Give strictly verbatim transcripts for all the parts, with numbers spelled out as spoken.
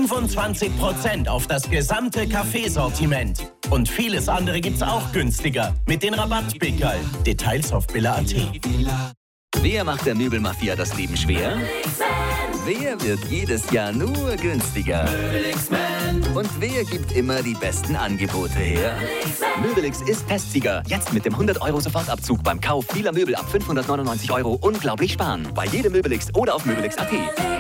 fünfundzwanzig Prozent auf das gesamte Kaffeesortiment. Und vieles andere gibt's auch günstiger mit den Rabattpickerl. Details auf billa punkt at. Wer macht der Möbelmafia das Leben schwer? Wer wird jedes Jahr nur günstiger? Und wer gibt immer die besten Angebote her? Möbelix ist Testsieger. Jetzt mit dem hundert Euro Sofortabzug beim Kauf vieler Möbel ab fünfhundertneunundneunzig Euro unglaublich sparen. Bei jedem Möbelix oder auf möbelix punkt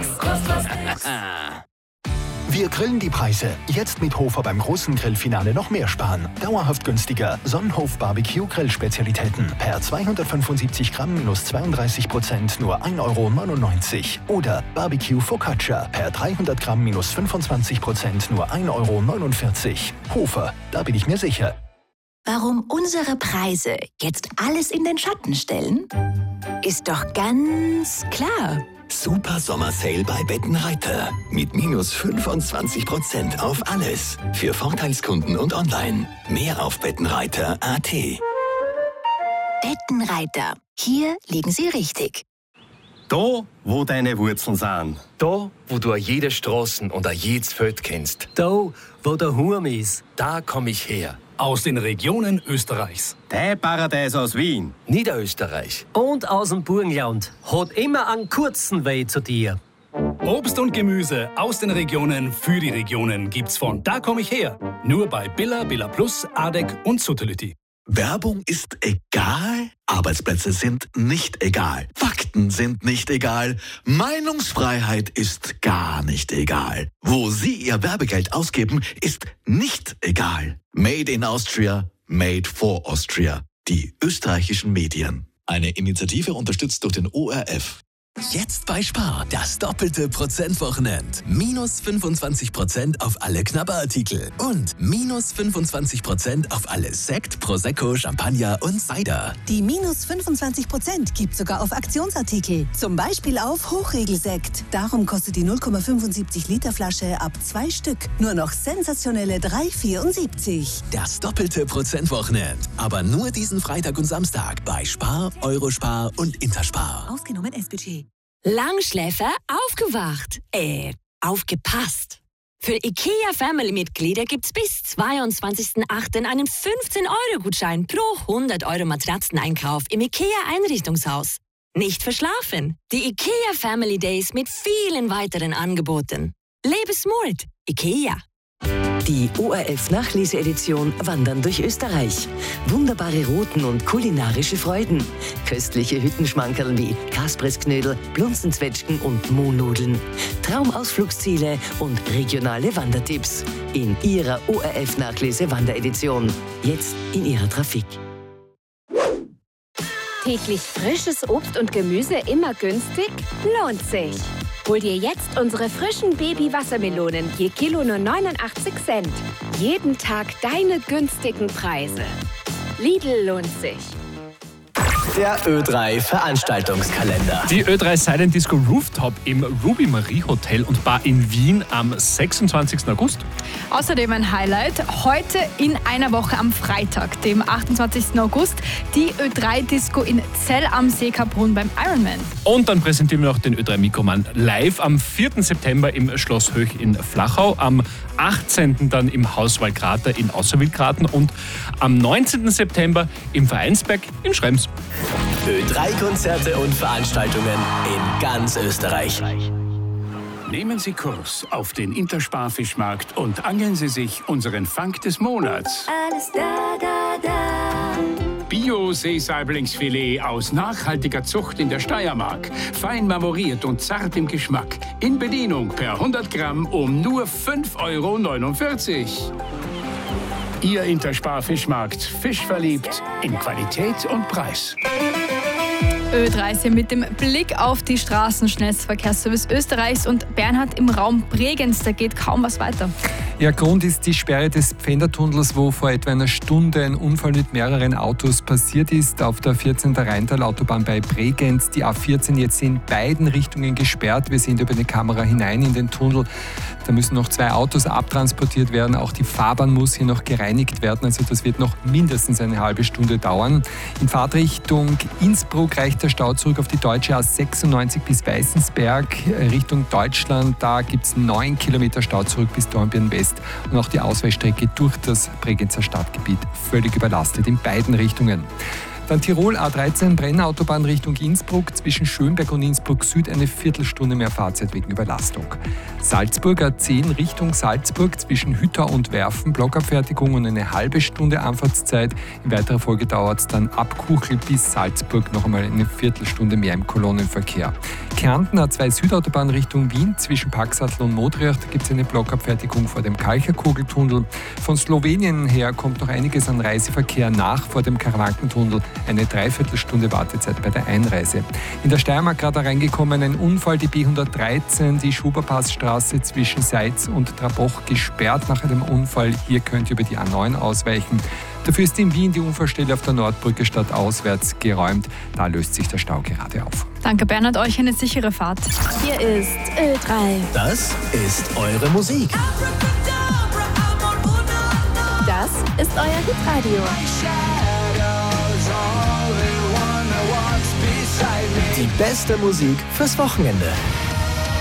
at. Wir grillen die Preise. Jetzt mit Hofer beim großen Grillfinale noch mehr sparen. Dauerhaft günstiger. Sonnenhof Barbecue Grillspezialitäten. Per zweihundertfünfundsiebzig Gramm minus zweiunddreißig Prozent nur ein Euro neunundneunzig. Oder Barbecue Focaccia. Per dreihundert Gramm minus fünfundzwanzig Prozent nur ein Euro neunundvierzig. Hofer, da bin ich mir sicher. Warum unsere Preise jetzt alles in den Schatten stellen? Ist doch ganz klar. Super Sommersale bei Bettenreiter. Mit minus fünfundzwanzig Prozent auf alles. Für Vorteilskunden und online. Mehr auf bettenreiter punkt at. Bettenreiter. Hier liegen Sie richtig. Da, wo deine Wurzeln sind. Da, wo du jede Straßen und jedes Feld kennst. Da, wo der Hurm ist. Da komm ich her. Aus den Regionen Österreichs. Dein Paradies aus Wien. Niederösterreich. Und aus dem Burgenland. Hat immer einen kurzen Weg zu dir. Obst und Gemüse aus den Regionen für die Regionen gibt's von Da komm ich her. Nur bei Billa, Billa Plus, Adek und Sutherlütti. Werbung ist egal, Arbeitsplätze sind nicht egal, Fakten sind nicht egal, Meinungsfreiheit ist gar nicht egal. Wo Sie Ihr Werbegeld ausgeben, ist nicht egal. Made in Austria, made for Austria. Die österreichischen Medien. Eine Initiative unterstützt durch den O R F. Jetzt bei Spar, das doppelte Prozentwochenend. Minus fünfundzwanzig Prozent auf alle Knabberartikel und minus fünfundzwanzig Prozent auf alle Sekt, Prosecco, Champagner und Cider. Die minus fünfundzwanzig Prozent gibt sogar auf Aktionsartikel. Zum Beispiel auf Hochregelsekt. Darum kostet die null Komma fünfundsiebzig Liter Flasche ab zwei Stück nur noch sensationelle drei Komma vierundsiebzig. Das doppelte Prozentwochenend. Aber nur diesen Freitag und Samstag bei Spar, Eurospar und Interspar. Ausgenommen S-Budget. Langschläfer aufgewacht. Äh, aufgepasst. Für IKEA Family-Mitglieder gibt's bis zweiundzwanzigsten achten einen fünfzehn Euro Gutschein pro hundert Euro Matratzeneinkauf im IKEA Einrichtungshaus. Nicht verschlafen. Die IKEA Family Days mit vielen weiteren Angeboten. Lebe smart. IKEA. Die O R F-Nachlese-Edition Wandern durch Österreich. Wunderbare Routen und kulinarische Freuden. Köstliche Hüttenschmankerl wie Kaspressknödel, Blunzenzwetschgen und Mohnnudeln. Traumausflugsziele und regionale Wandertipps. In Ihrer O R F-Nachlese-Wanderedition. Jetzt in Ihrer Trafik. Täglich frisches Obst und Gemüse immer günstig? Lohnt sich. Hol dir jetzt unsere frischen Baby-Wassermelonen, je Kilo nur neunundachtzig Cent. Jeden Tag deine günstigen Preise. Lidl lohnt sich. Der Ö drei Veranstaltungskalender. Die Ö drei Silent Disco Rooftop im Ruby Marie Hotel und Bar in Wien am sechsundzwanzigsten August. Außerdem ein Highlight, heute in einer Woche am Freitag, dem achtundzwanzigsten August, die Ö drei Disco in Zell am See Kaprun beim Ironman. Und dann präsentieren wir noch den Ö drei Mikroman live am vierten September im Schloss Höch in Flachau, am achtzehnten dann im Haus Waldkrater in Außerwildgraten und am neunzehnten September im Vereinsberg in Schrems. Ö drei Konzerte und Veranstaltungen in ganz Österreich. Nehmen Sie Kurs auf den Interspar-Fischmarkt und angeln Sie sich unseren Fang des Monats. Alles da, da, da. Bio-Seesaiblingsfilet aus nachhaltiger Zucht in der Steiermark. Fein marmoriert und zart im Geschmack. In Bedienung per hundert Gramm um nur fünf Euro neunundvierzig. Ihr Interspar-Fischmarkt. Fisch verliebt in Qualität und Preis. Ö drei mit dem Blick auf die Straßenschnellstverkehrsservice Österreichs und Bernhard im Raum Bregenz, da geht kaum was weiter. Ja, Grund ist die Sperre des Pfändertunnels, wo vor etwa einer Stunde ein Unfall mit mehreren Autos passiert ist. Auf der vierzehnten Rheintalautobahn bei Bregenz, die A vierzehn jetzt in beiden Richtungen gesperrt. Wir sehen über eine Kamera hinein in den Tunnel. Da müssen noch zwei Autos abtransportiert werden. Auch die Fahrbahn muss hier noch gereinigt werden. Also das wird noch mindestens eine halbe Stunde dauern. In Fahrtrichtung Innsbruck reicht der Stau zurück auf die deutsche A sechsundneunzig bis Weißensberg. Richtung Deutschland, da gibt es neun Kilometer Stau zurück bis Dornbirn West. Und auch die Ausweichstrecke durch das Bregenzer Stadtgebiet völlig überlastet in beiden Richtungen. Dann Tirol A dreizehn, Brennautobahn Richtung Innsbruck, zwischen Schönberg und Innsbruck Süd eine Viertelstunde mehr Fahrzeit wegen Überlastung. Salzburg A zehn Richtung Salzburg, zwischen Hütter und Werfen, Blockabfertigung und eine halbe Stunde Anfahrtszeit. In weiterer Folge dauert es dann ab Kuchel bis Salzburg noch einmal eine Viertelstunde mehr im Kolonnenverkehr. Kärnten A zwei Südautobahn Richtung Wien, zwischen Paxatl und Modriach gibt es eine Blockabfertigung vor dem Kalcherkugeltunnel. Von Slowenien her kommt noch einiges an Reiseverkehr nach vor dem Karawankentunnel. Eine Dreiviertelstunde Wartezeit bei der Einreise. In der Steiermark gerade reingekommen ein Unfall, die B hundertdreizehn, die Schuberpassstraße zwischen Seitz und Traboch gesperrt nach einem Unfall. Hier könnt ihr über die A neun ausweichen. Dafür ist in Wien die Unfallstelle auf der Nordbrücke stadtauswärts geräumt. Da löst sich der Stau gerade auf. Danke Bernhard, euch eine sichere Fahrt. Hier ist Ö drei. Das ist eure Musik. Das ist euer Hitradio. Die beste Musik fürs Wochenende.